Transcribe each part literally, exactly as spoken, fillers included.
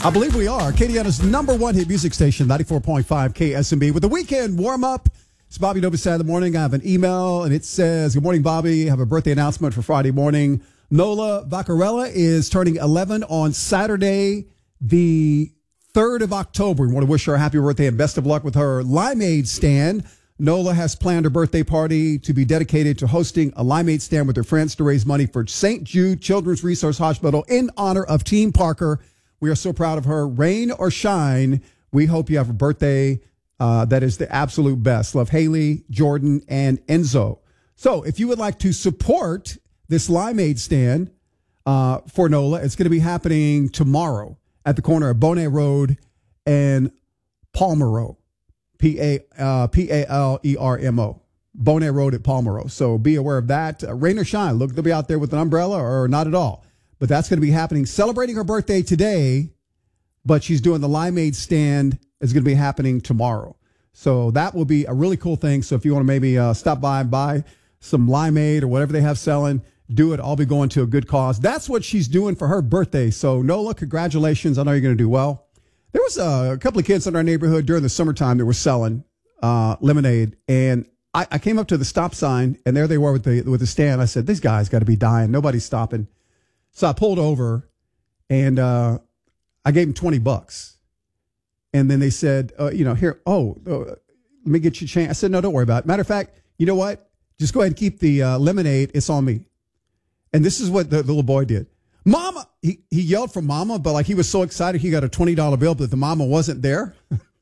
I believe we are. Acadiana's number one hit music station, ninety-four point five K S M B. With the weekend warm-up, it's Bobby Novosad in the morning. I have an email, and it says, good morning, Bobby. I have a birthday announcement for Friday morning. Nola Vaccarella is turning eleven on Saturday, the third of October. We want to wish her a happy birthday and best of luck with her Limeade stand. Nola has planned her birthday party to be dedicated to hosting a Limeade stand with her friends to raise money for Saint Jude Children's Resource Hospital in honor of Team Parker. We are so proud of her. Rain or shine, we hope you have a birthday uh, that is the absolute best. Love, Haley, Jordan, and Enzo. So if you would like to support this Limeade stand uh, for Nola, it's going to be happening tomorrow at the corner of Bonet Road and Palmer Road. P A uh, P A L E R M O. Bonet Road at Palmer Road. So be aware of that. Uh, rain or shine, look, they'll be out there with an umbrella or not at all. But that's going to be happening, celebrating her birthday today, but she's doing the Limeade stand is going to be happening tomorrow. So that will be a really cool thing. So if you want to maybe uh, stop by and buy some Limeade or whatever they have selling, do it. I'll be going to a good cause. That's what she's doing for her birthday. So Nola, congratulations. I know you're going to do well. There was a, a couple of kids in our neighborhood during the summertime that were selling uh, lemonade, and I, I came up to the stop sign, and there they were with the with the stand. I said, "These guys got to be dying. Nobody's stopping." So I pulled over, and uh, I gave them twenty bucks. And then they said, uh, you know, here, oh, uh, let me get you a change. I said, no, don't worry about it. Matter of fact, you know what? Just go ahead and keep the uh, lemonade. It's on me. And this is what the, the little boy did. Mama, he, he yelled for mama, but like he was so excited he got a twenty dollar bill, but the mama wasn't there.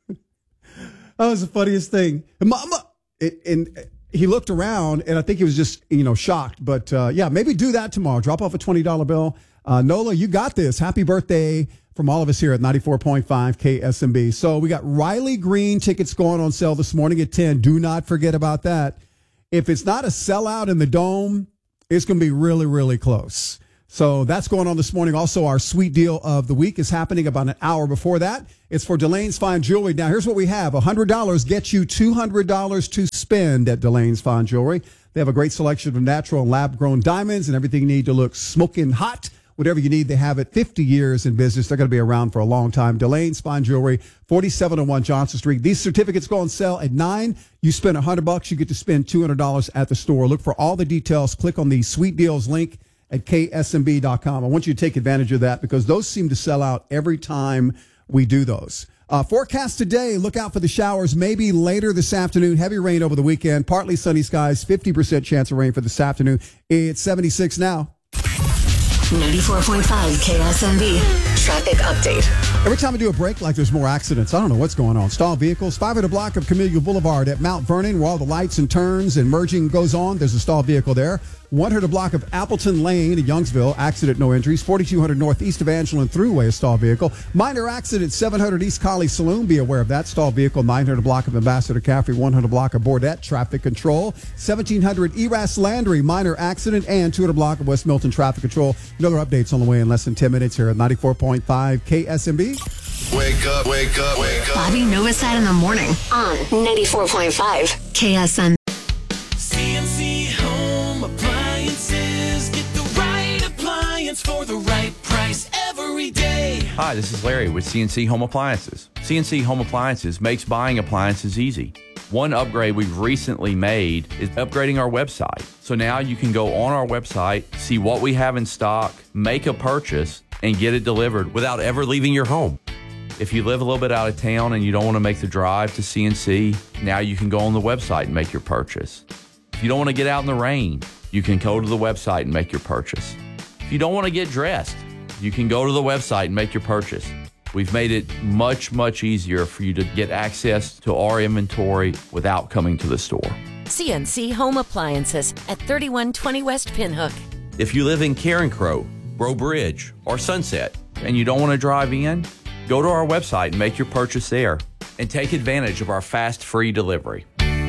That was the funniest thing. Mama, it, and he looked around, and I think he was just, you know, shocked. But, uh, yeah, maybe do that tomorrow. Drop off a twenty dollar bill. Uh, Nola, you got this. Happy birthday from all of us here at ninety-four point five K S M B. So we got Riley Green tickets going on sale this morning at ten. Do not forget about that. If it's not a sellout in the Dome, it's going to be really, really close. So that's going on this morning. Also, our sweet deal of the week is happening about an hour before that. It's for Delane's Fine Jewelry. Now, here's what we have. one hundred dollars gets you two hundred dollars to spend at Delane's Fine Jewelry. They have a great selection of natural and lab-grown diamonds and everything you need to look smoking hot. Whatever you need, they have it. fifty years in business. They're going to be around for a long time. Delane's Fine Jewelry, forty-seven oh one Johnson Street. These certificates go on sale at nine. You spend one hundred bucks, you get to spend two hundred dollars at the store. Look for all the details. Click on the Sweet Deals link at K S M B dot com. I want you to take advantage of that because those seem to sell out every time we do those. Uh, forecast today, look out for the showers maybe later this afternoon. Heavy rain over the weekend. Partly sunny skies, fifty percent chance of rain for this afternoon. It's seventy-six now. ninety-four point five K S M B traffic update. Every time I do a break, like there's more accidents. I don't know what's going on. Stalled vehicles. five hundred block of Camellia Boulevard at Mount Vernon, where all the lights and turns and merging goes on. There's a stalled vehicle there. one hundred block of Appleton Lane in Youngsville. Accident, no injuries. forty-two hundred northeast of Angela and Thruway, a stalled vehicle. Minor accident, seven hundred East Collie Saloon. Be aware of that. Stalled vehicle. nine hundred block of Ambassador Caffrey. one hundred block of Bordette. Traffic control. seventeen hundred Eras Landry. Minor accident. And two hundred block of West Milton. Traffic control. Another updates on the way in less than ten minutes here at ninety-four point five K S M B. Wake up, wake up, wake up. Bobby Novosad in the morning on ninety-four point five K S M. C N C Home Appliances. Get the right appliance for the right price every day. Hi, this is Larry with C N C Home Appliances. C N C Home Appliances makes buying appliances easy. One upgrade we've recently made is upgrading our website. So now you can go on our website, see what we have in stock, make a purchase, and get it delivered without ever leaving your home. If you live a little bit out of town and you don't want to make the drive to C N C, now you can go on the website and make your purchase. If you don't want to get out in the rain, you can go to the website and make your purchase. If you don't want to get dressed, you can go to the website and make your purchase. We've made it much, much easier for you to get access to our inventory without coming to the store. C N C Home Appliances at thirty-one twenty West Pinhook. If you live in Carencro, Breaux Bridge, or Sunset, and you don't want to drive in, go to our website and make your purchase there, and take advantage of our fast, free delivery.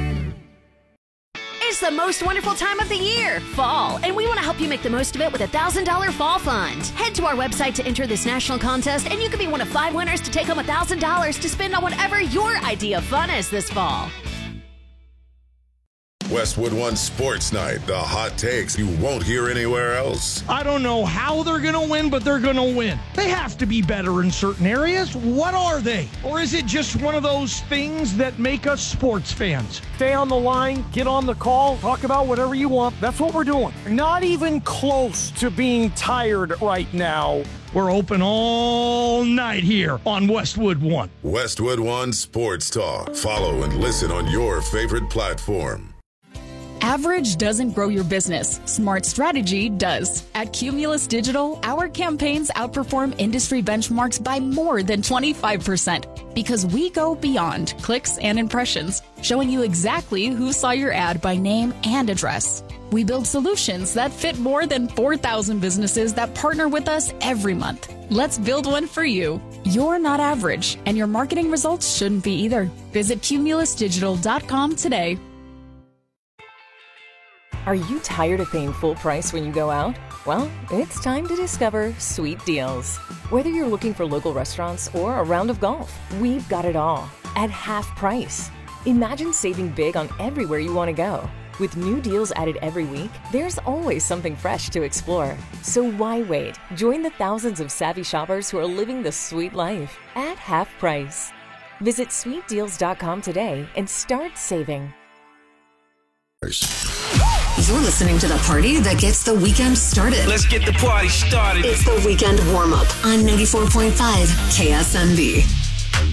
It's the most wonderful time of the year, fall, and we want to help you make the most of it with a one thousand dollars Fall Fund. Head to our website to enter this national contest, and you could be one of five winners to take home one thousand dollars to spend on whatever your idea of fun is this fall. Westwood One Sports Night. The hot takes you won't hear anywhere else. I don't know how they're going to win, but they're going to win. They have to be better in certain areas. What are they? Or is it just one of those things that make us sports fans? Stay on the line, get on the call, talk about whatever you want. That's what we're doing. Not even close to being tired right now. We're open all night here on Westwood One. Westwood One Sports Talk. Follow and listen on your favorite platform. Average doesn't grow your business. Smart strategy does. At Cumulus Digital, our campaigns outperform industry benchmarks by more than twenty-five percent because we go beyond clicks and impressions, showing you exactly who saw your ad by name and address. We build solutions that fit more than four thousand businesses that partner with us every month. Let's build one for you. You're not average, and your marketing results shouldn't be either. Visit cumulus digital dot com today. Are you tired of paying full price when you go out? Well, it's time to discover Sweet Deals. Whether you're looking for local restaurants or a round of golf, we've got it all at half price. Imagine saving big on everywhere you want to go. With new deals added every week, there's always something fresh to explore. So why wait? Join the thousands of savvy shoppers who are living the sweet life at half price. Visit sweet deals dot com today and start saving. You're listening to the party that gets the weekend started. Let's get the party started. It's the weekend warm up on ninety-four point five K S M B.